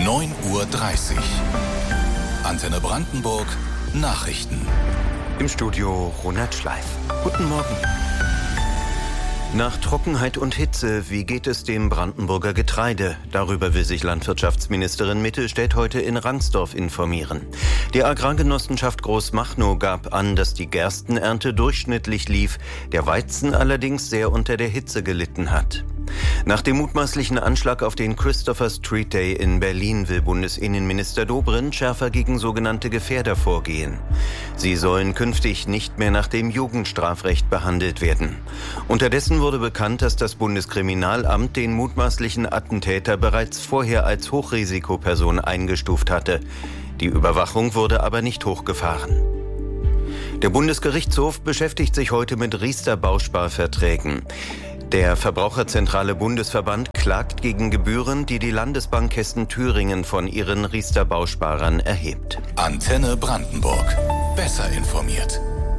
9:30 Uhr. Antenne Brandenburg Nachrichten. Im Studio Ronald Schleif. Guten Morgen. Nach Trockenheit und Hitze, wie geht es dem Brandenburger Getreide? Darüber will sich Landwirtschaftsministerin Mittelstädt heute in Rangsdorf informieren. Die Agrargenossenschaft Großmachnow gab an, dass die Gerstenernte durchschnittlich lief, der Weizen allerdings sehr unter der Hitze gelitten hat. Nach dem mutmaßlichen Anschlag auf den Christopher Street Day in Berlin will Bundesinnenminister Dobrindt schärfer gegen sogenannte Gefährder vorgehen. Sie sollen künftig nicht mehr nach dem Jugendstrafrecht behandelt werden. Unterdessen wurde bekannt, dass das Bundeskriminalamt den mutmaßlichen Attentäter bereits vorher als Hochrisikoperson eingestuft hatte. Die Überwachung wurde aber nicht hochgefahren. Der Bundesgerichtshof beschäftigt sich heute mit Riester-Bausparverträgen. Der Verbraucherzentrale Bundesverband klagt gegen Gebühren, die die Landesbank Hessen-Thüringen von ihren Riester-Bausparern erhebt. Antenne Brandenburg. Besser informiert.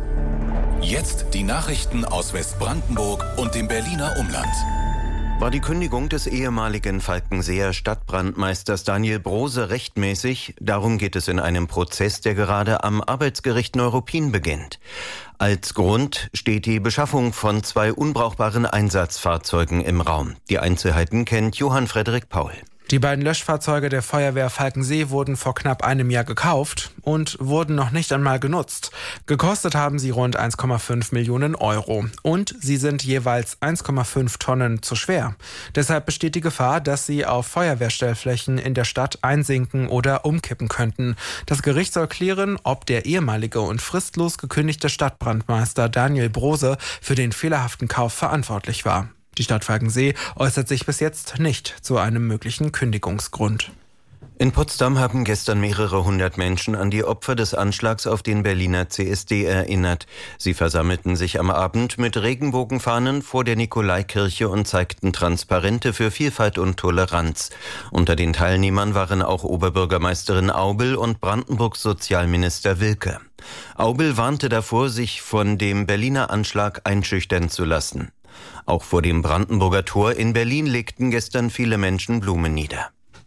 Jetzt die Nachrichten aus Westbrandenburg und dem Berliner Umland. War die Kündigung des ehemaligen Falkenseer Stadtbrandmeisters Daniel Brose rechtmäßig? Darum geht es in einem Prozess, der gerade am Arbeitsgericht Neuruppin beginnt. Als Grund steht die Beschaffung von 2 unbrauchbaren Einsatzfahrzeugen im Raum. Die Einzelheiten kennt Johann Frederik Paul. Die beiden Löschfahrzeuge der Feuerwehr Falkensee wurden vor knapp einem Jahr gekauft und wurden noch nicht einmal genutzt. Gekostet haben sie rund 1,5 Millionen Euro und sie sind jeweils 1,5 Tonnen zu schwer. Deshalb besteht die Gefahr, dass sie auf Feuerwehrstellflächen in der Stadt einsinken oder umkippen könnten. Das Gericht soll klären, ob der ehemalige und fristlos gekündigte Stadtbrandmeister Daniel Brose für den fehlerhaften Kauf verantwortlich war. Die Stadt Falkensee äußert sich bis jetzt nicht zu einem möglichen Kündigungsgrund. In Potsdam haben gestern mehrere hundert Menschen an die Opfer des Anschlags auf den Berliner CSD erinnert. Sie versammelten sich am Abend mit Regenbogenfahnen vor der Nikolaikirche und zeigten Transparente für Vielfalt und Toleranz. Unter den Teilnehmern waren auch Oberbürgermeisterin Aubel und Brandenburgs Sozialminister Wilke. Aubel warnte davor, sich von dem Berliner Anschlag einschüchtern zu lassen. Auch vor dem Brandenburger Tor in Berlin legten gestern viele Menschen Blumen nieder.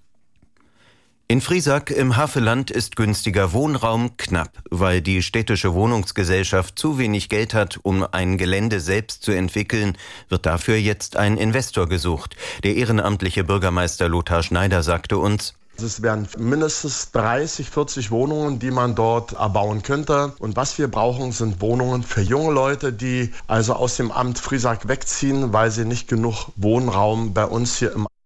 In Friesack im Havelland ist günstiger Wohnraum knapp, weil die städtische Wohnungsgesellschaft zu wenig Geld hat, um ein Gelände selbst zu entwickeln, wird dafür jetzt ein Investor gesucht. Der ehrenamtliche Bürgermeister Lothar Schneider sagte uns: Es wären mindestens 30, 40 Wohnungen, die man dort erbauen könnte. Und was wir brauchen, sind Wohnungen für junge Leute, die also aus dem Amt Friesack wegziehen, weil sie nicht genug Wohnraum bei uns hier im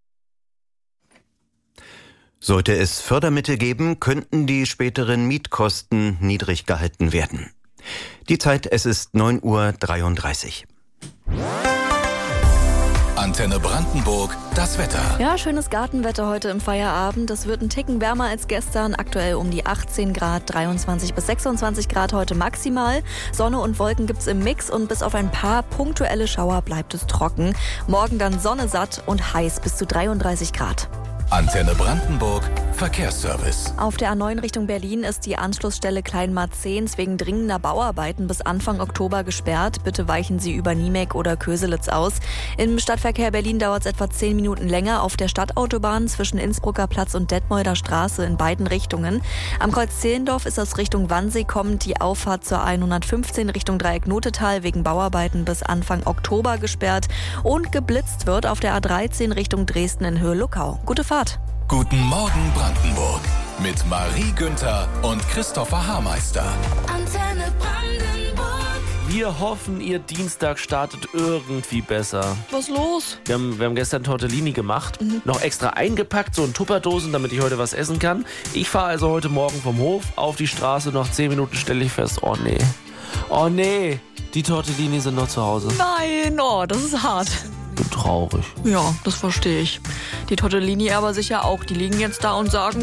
Sollte es Fördermittel geben, könnten die späteren Mietkosten niedrig gehalten werden. Die Zeit, es ist 9:33 Uhr. Antenne Brandenburg, das Wetter. Ja, schönes Gartenwetter heute im Feierabend. Es wird ein Ticken wärmer als gestern. Aktuell um die 18 Grad, 23 bis 26 Grad heute maximal. Sonne und Wolken gibt's im Mix und bis auf ein paar punktuelle Schauer bleibt es trocken. Morgen dann Sonne satt und heiß bis zu 33 Grad. Antenne Brandenburg, Verkehrsservice. Auf der A9 Richtung Berlin ist die Anschlussstelle Kleinmarzehns wegen dringender Bauarbeiten bis Anfang Oktober gesperrt. Bitte weichen Sie über Niemek oder Köselitz aus. Im Stadtverkehr Berlin dauert es etwa 10 Minuten länger auf der Stadtautobahn zwischen Innsbrucker Platz und Detmolder Straße in beiden Richtungen. Am Kreuz Zehlendorf ist aus Richtung Wannsee kommend die Auffahrt zur 115 Richtung Dreieck Notetal wegen Bauarbeiten bis Anfang Oktober gesperrt. Und geblitzt wird auf der A13 Richtung Dresden in Höhe-Luckau. Gute Fahrt. Guten Morgen Brandenburg mit Marie Günther und Christopher Haarmeister. Antenne Brandenburg. Wir hoffen, Ihr Dienstag startet irgendwie besser. Was los? Wir haben gestern Tortellini gemacht, noch extra eingepackt, so in Tupperdosen, damit ich heute was essen kann. Ich fahre also heute Morgen vom Hof auf die Straße, noch 10 Minuten stelle ich fest, oh nee, die Tortellini sind noch zu Hause. Nein, oh, das ist hart. Bin traurig. Ja, das verstehe ich. Die Tortellini aber sicher auch. Die liegen jetzt da und sagen,